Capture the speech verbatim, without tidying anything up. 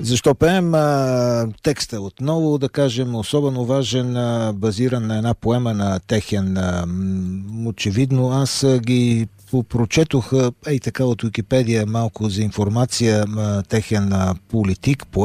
Защо пеем? А, текста отново, да кажем, особено важен, а, базиран на една поема на Техен. А, очевидно, аз а, ги прочетох, ей така от Уикипедия малко за информация, а, Техен а, политик, поет,